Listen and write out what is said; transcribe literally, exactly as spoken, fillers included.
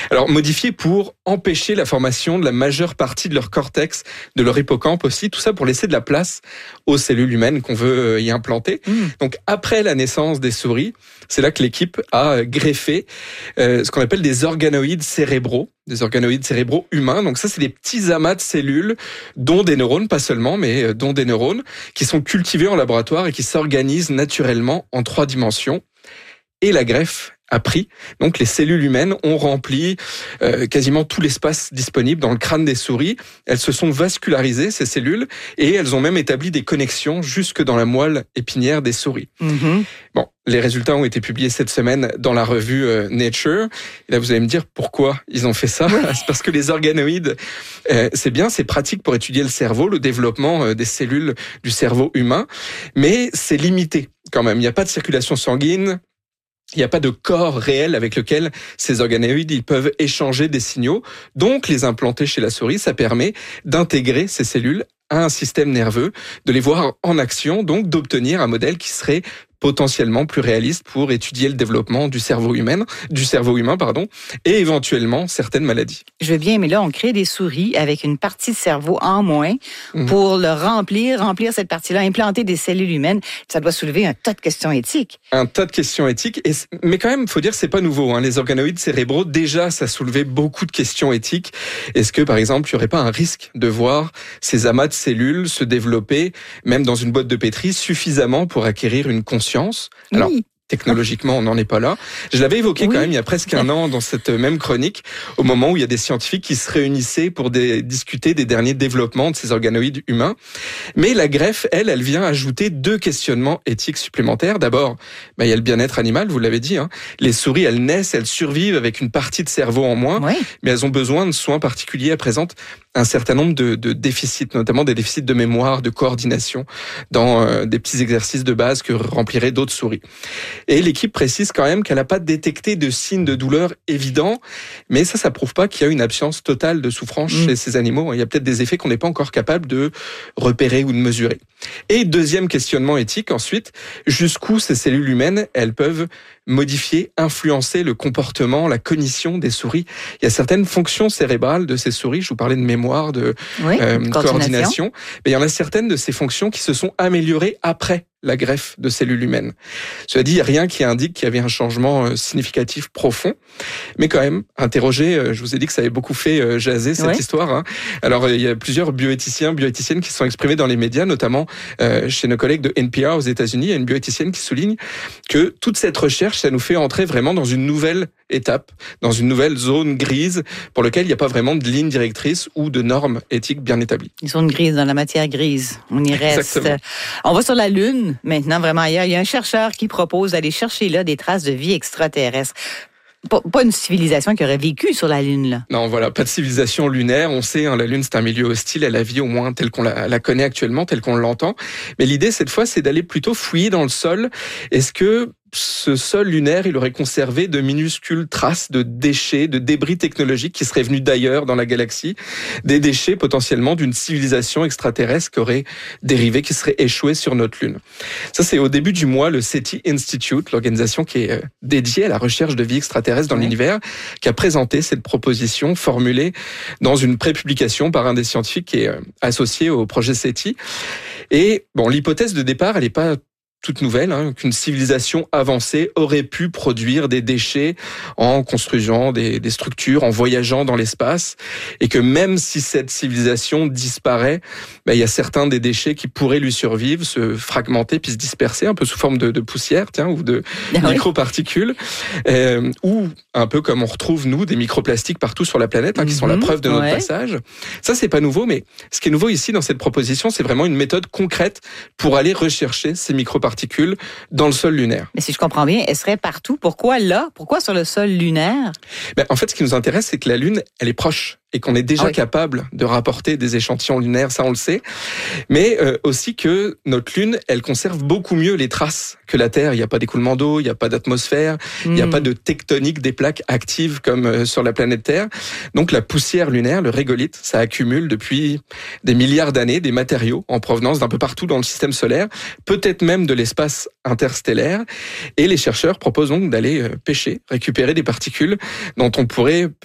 Alors, modifiés pour empêcher la formation de la majeure partie de leur cortex, de leur hippocampe aussi, tout ça pour laisser de la place aux cellules humaines qu'on veut y implanter. Mmh. Donc, après la naissance des souris, c'est là que l'équipe a greffé euh, ce qu'on appelle des organoïdes cérébraux, des organoïdes cérébraux humains. Donc ça, c'est des petits amas de cellules, dont des neurones, pas seulement, mais dont des neurones, qui sont cultivés en laboratoire et qui s'organisent naturellement en trois dimensions. Et la greffe a pris. Donc les cellules humaines ont rempli euh, quasiment tout l'espace disponible dans le crâne des souris. Elles se sont vascularisées, ces cellules, et elles ont même établi des connexions jusque dans la moelle épinière des souris. Mm-hmm. Bon, les résultats ont été publiés cette semaine dans la revue euh, Nature. Et là, vous allez me dire pourquoi ils ont fait ça. C'est parce que les organoïdes, euh, c'est bien, c'est pratique pour étudier le cerveau, le développement euh, des cellules du cerveau humain, mais c'est limité quand même. Il n'y a pas de circulation sanguine. Il n'y a pas de corps réel avec lequel ces organoïdes ils peuvent échanger des signaux. Donc, les implanter chez la souris, ça permet d'intégrer ces cellules à un système nerveux, de les voir en action, donc d'obtenir un modèle qui serait potentiellement plus réaliste pour étudier le développement du cerveau humain, du cerveau humain, pardon, et éventuellement certaines maladies. Je veux bien, mais là, on crée des souris avec une partie de cerveau en moins mmh. pour le remplir, remplir cette partie-là, implanter des cellules humaines. Ça doit soulever un tas de questions éthiques. Un tas de questions éthiques, et, mais quand même, il faut dire que c'est pas nouveau. Hein. Les organoïdes cérébraux, déjà, ça soulevait beaucoup de questions éthiques. Est-ce que, par exemple, il n'y aurait pas un risque de voir ces amas de cellules se développer, même dans une boîte de pétri, suffisamment pour acquérir une conscience? Alors, oui. Technologiquement, on n'en est pas là. Je l'avais évoqué oui. quand même il y a presque un an dans cette même chronique, au moment où il y a des scientifiques qui se réunissaient pour des, discuter des derniers développements de ces organoïdes humains. Mais la greffe, elle, elle vient ajouter deux questionnements éthiques supplémentaires. D'abord, bah, il y a le bien-être animal, vous l'avez dit. Hein. Les souris, elles naissent, elles survivent avec une partie de cerveau en moins, oui. mais elles ont besoin de soins particuliers. Elles présentent un certain nombre de, de déficits, notamment des déficits de mémoire, de coordination, dans euh, des petits exercices de base que rempliraient d'autres souris. Et l'équipe précise quand même qu'elle n'a pas détecté de signes de douleur évidents, mais ça, ça prouve pas qu'il y a une absence totale de souffrance mmh. chez ces animaux. Il y a peut-être des effets qu'on n'est pas encore capable de repérer ou de mesurer. Et deuxième questionnement éthique, ensuite, jusqu'où ces cellules humaines, elles peuvent modifier, influencer le comportement, la cognition des souris. Il y a certaines fonctions cérébrales de ces souris, je vous parlais de mémoire, de oui, euh, coordination, coordination. Mais il y en a certaines de ces fonctions qui se sont améliorées après la greffe de cellules humaines. Cela dit, il n'y a rien qui indique qu'il y avait un changement significatif profond, mais quand même, interroger, je vous ai dit que ça avait beaucoup fait jaser cette ouais. histoire. Hein. Alors, il y a plusieurs bioéthiciens, bioéthiciennes qui se sont exprimés dans les médias, notamment euh, chez nos collègues de N P R aux États-Unis. Il y a une bioéthicienne qui souligne que toute cette recherche, ça nous fait entrer vraiment dans une nouvelle étape, dans une nouvelle zone grise pour laquelle il n'y a pas vraiment de ligne directrice ou de normes éthiques bien établies. Une zone grise dans la matière grise. On y reste. Exactement. On va sur la Lune. Maintenant, vraiment ailleurs, il y a un chercheur qui propose d'aller chercher là des traces de vie extraterrestre. Pas, pas une civilisation qui aurait vécu sur la Lune, là. Non, voilà, pas de civilisation lunaire. On sait, hein, la Lune, c'est un milieu hostile à la vie, au moins telle qu'on la, la connaît actuellement, telle qu'on l'entend. Mais l'idée, cette fois, c'est d'aller plutôt fouiller dans le sol. Est-ce que ce sol lunaire, il aurait conservé de minuscules traces de déchets, de débris technologiques qui seraient venus d'ailleurs dans la galaxie, des déchets potentiellement d'une civilisation extraterrestre qui aurait dérivé, qui serait échouée sur notre Lune. Ça, c'est au début du mois, le SETI Institute, l'organisation qui est dédiée à la recherche de vie extraterrestre dans oui. l'univers, qui a présenté cette proposition formulée dans une prépublication par un des scientifiques qui est associé au projet SETI. Et bon, l'hypothèse de départ, elle n'est pas toute nouvelle, hein, qu'une civilisation avancée aurait pu produire des déchets en construisant des, des structures, en voyageant dans l'espace, et que même si cette civilisation disparaît, ben, il y a certains des déchets qui pourraient lui survivre, se fragmenter puis se disperser un peu sous forme de, de poussière, tiens, ou de ah microparticules, oui. euh, ou un peu comme on retrouve nous des microplastiques partout sur la planète, hein, qui mm-hmm, sont la preuve de notre ouais. passage. Ça, c'est pas nouveau, mais ce qui est nouveau ici dans cette proposition, c'est vraiment une méthode concrète pour aller rechercher ces microparticules particules dans le sol lunaire. Mais si je comprends bien, elle serait partout. Pourquoi là? Pourquoi sur le sol lunaire? Ben, en fait, ce qui nous intéresse, c'est que la Lune, elle est proche et qu'on est déjà ah oui. capable de rapporter des échantillons lunaires, ça on le sait, mais euh, aussi que notre Lune, elle conserve beaucoup mieux les traces que la Terre. Il n'y a pas d'écoulement d'eau, il n'y a pas d'atmosphère, mmh. il n'y a pas de tectonique des plaques actives comme euh, sur la planète Terre. Donc la poussière lunaire, le régolithe, ça accumule depuis des milliards d'années des matériaux en provenance d'un peu partout dans le système solaire, peut-être même de l'espace interstellaire. Et les chercheurs proposent donc d'aller euh, pêcher, récupérer des particules dont on pourrait